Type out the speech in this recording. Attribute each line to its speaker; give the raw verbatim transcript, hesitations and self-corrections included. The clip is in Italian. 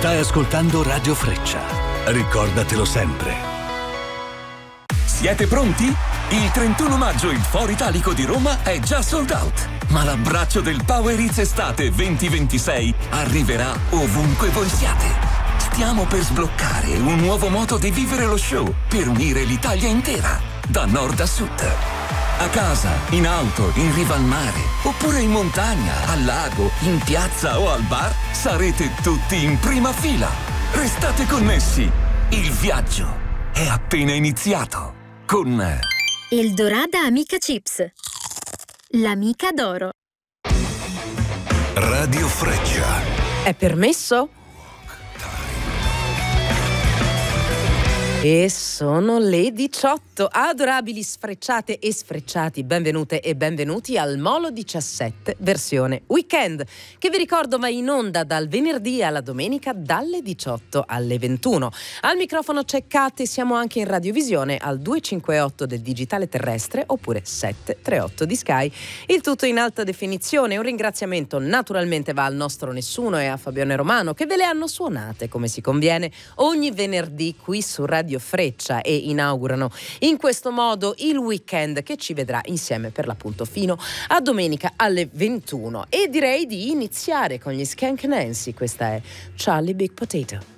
Speaker 1: Stai ascoltando Radio Freccia. Ricordatelo sempre.
Speaker 2: Siete pronti? Il trentuno maggio il Foro Italico di Roma è già sold out. Ma l'abbraccio del Power Hits Estate venti ventisei arriverà ovunque voi siate. Stiamo per sbloccare un nuovo modo di vivere lo show per unire l'Italia intera, da nord a sud. A casa, in auto, in riva al mare, oppure in montagna, al lago, in piazza o al bar, sarete tutti in prima fila. Restate connessi. Il viaggio è appena iniziato con
Speaker 3: Eldorada Amica Chips. L'amica d'oro.
Speaker 1: Radio Freccia.
Speaker 4: È permesso? E sono le diciotto. Adorabili sfrecciate e sfrecciati, benvenute e benvenuti al Molo diciassette versione weekend, che vi ricordo va in onda dal venerdì alla domenica dalle diciotto alle ventuno. Al microfono c'è Kate, siamo anche in radiovisione al duecentocinquantotto del digitale terrestre oppure settecentotrentotto di Sky, il tutto in alta definizione. Un ringraziamento naturalmente va al nostro Nessuno e a Fabione Romano, che ve le hanno suonate come si conviene ogni venerdì qui su Radio Freccia e inaugurano in questo modo il weekend che ci vedrà insieme per l'appunto fino a domenica alle ventuno. E direi di iniziare con gli Skank Nancy. Questa è Charlie Big Potato.